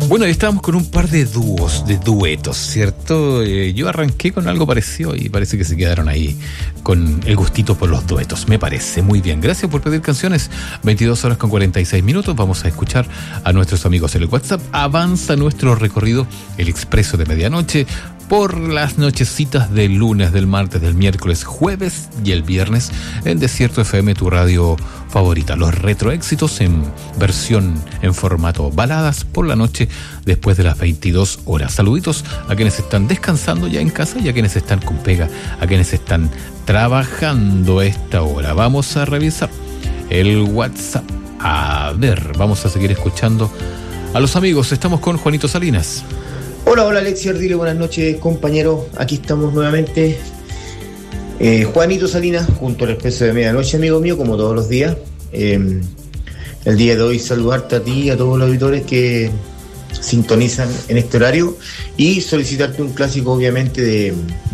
Bueno, estábamos con un par de dúos, de duetos, ¿cierto? Yo arranqué con algo parecido y parece que se quedaron ahí con el gustito por los duetos. Me parece muy bien. Gracias por pedir canciones. 22 horas con 46 minutos. Vamos a escuchar a nuestros amigos en el WhatsApp. Avanza nuestro recorrido, el expreso de medianoche, por las nochecitas del lunes, del martes, del miércoles, jueves y el viernes en Desierto FM, tu radio favorita. Los retroéxitos en versión en formato baladas por la noche después de las 22 horas. Saluditos a quienes están descansando ya en casa y a quienes están con pega, a quienes están trabajando a esta hora. Vamos a revisar el WhatsApp. A ver, vamos a seguir escuchando a los amigos. Estamos con Juanito Salinas. Hola Alexis Ardile, buenas noches compañero, aquí estamos nuevamente. Juanito Salinas, junto al Expreso de Medianoche, amigo mío, como todos los días. El día de hoy saludarte a ti y a todos los auditores que sintonizan en este horario y solicitarte un clásico, obviamente,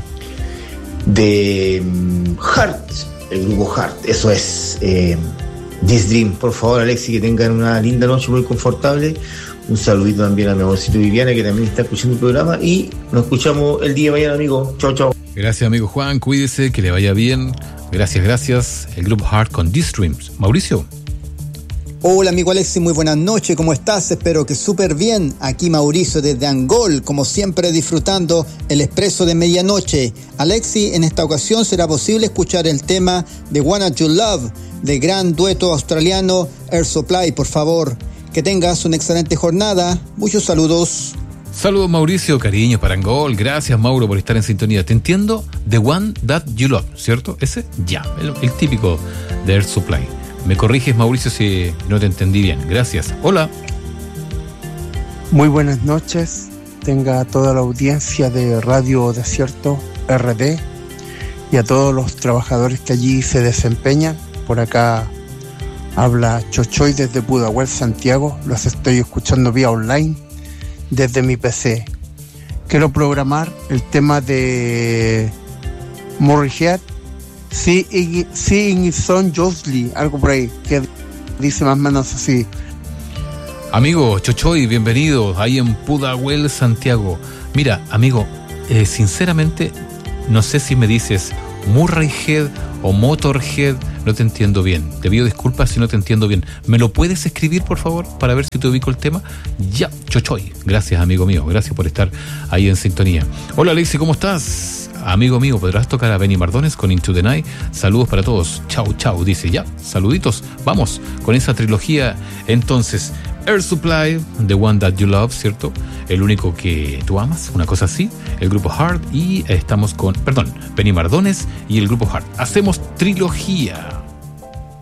de Heart, el grupo Heart, eso es, This Dream. Por favor, Alexis, que tengan una linda noche muy confortable. Un saludito también a mi amorcito Viviana, que también está escuchando el programa, y nos escuchamos el día de mañana, amigo. Chao, chao. Gracias, amigo Juan, cuídese, que le vaya bien. Gracias. El grupo Heart con This Dreams. Mauricio. Hola, amigo Alexis, muy buenas noches, ¿cómo estás? Espero que súper bien. Aquí Mauricio desde Angol, como siempre disfrutando el expreso de medianoche. Alexis, en esta ocasión será posible escuchar el tema de Wanna You Love, de gran dueto australiano Air Supply, por favor. Que tengas una excelente jornada. Muchos saludos. Saludos, Mauricio, cariño para Angol. Gracias, Mauro, por estar en sintonía. Te entiendo, The One That You Love, ¿cierto? Ese, ya, el típico de Air Supply. Me corriges, Mauricio, si no te entendí bien. Gracias. Hola. Muy buenas noches. Tenga a toda la audiencia de Radio Desierto RD y a todos los trabajadores que allí se desempeñan. Por acá habla Chochoy desde Pudahuel, Santiago. Los estoy escuchando vía online desde mi PC. Quiero programar el tema de Morrissey, Seeing Son Josley, algo por ahí, que dice más o menos así. Amigo Chochoy, bienvenido ahí en Pudahuel, Santiago. Mira, amigo, sinceramente, no sé si me dices Murrayhead o Motorhead, no te entiendo bien. Te pido disculpas si no te entiendo bien. ¿Me lo puedes escribir, por favor, para ver si te ubico el tema? Ya, Chochoy. Gracias, amigo mío. Gracias por estar ahí en sintonía. Hola, Alexi, ¿cómo estás? Amigo mío, ¿podrás tocar a Benny Mardones con Into the Night? Saludos para todos. Chau, dice. Ya, saluditos. Vamos con esa trilogía. Entonces, Air Supply, The One That You Love, ¿cierto? El único que tú amas, una cosa así. El grupo Heart y estamos con, Benny Mardones y el grupo Heart. Hacemos trilogía.